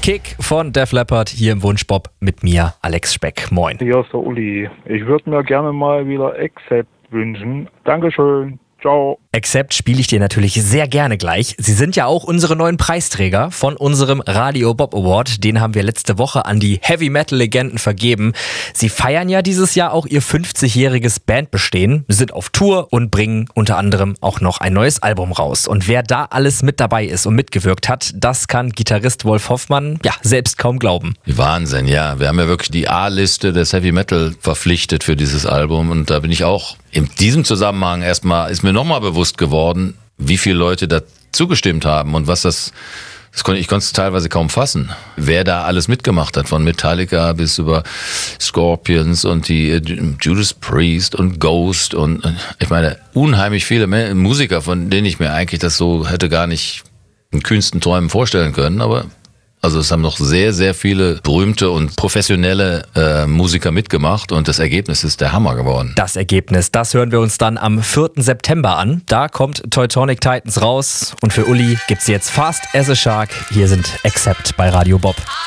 Kick von Def Leppard hier im Wunschbob mit mir, Alex Speck. Moin. Hier ist der Uli. Ich würde mir gerne mal wieder Accept wünschen. Dankeschön. Ciao. Accept spiele ich dir natürlich sehr gerne gleich. Sie sind ja auch unsere neuen Preisträger von unserem Radio Bob Award. Den haben wir letzte Woche an die Heavy-Metal-Legenden vergeben. Sie feiern ja dieses Jahr auch ihr 50-jähriges Bandbestehen, sind auf Tour und bringen unter anderem auch noch ein neues Album raus. Und wer da alles mit dabei ist und mitgewirkt hat, das kann Gitarrist Wolf Hoffmann selbst kaum glauben. Wahnsinn, ja. Wir haben ja wirklich die A-Liste des Heavy-Metal verpflichtet für dieses Album. Und da bin ich auch in diesem Zusammenhang ist mir nochmal bewusst geworden, wie viele Leute da zugestimmt haben und was ich konnte es teilweise kaum fassen, wer da alles mitgemacht hat, von Metallica bis über Scorpions und die Judas Priest und Ghost und ich meine, unheimlich viele Musiker, von denen ich mir eigentlich das so hätte gar nicht in kühnsten Träumen vorstellen können, aber also es haben noch sehr, sehr viele berühmte und professionelle Musiker mitgemacht und das Ergebnis ist der Hammer geworden. Das Ergebnis, das hören wir uns dann am 4. September an. Da kommt Teutonic Titans raus und für Uli gibt's jetzt Fast as a Shark. Hier sind Accept bei Radio Bob.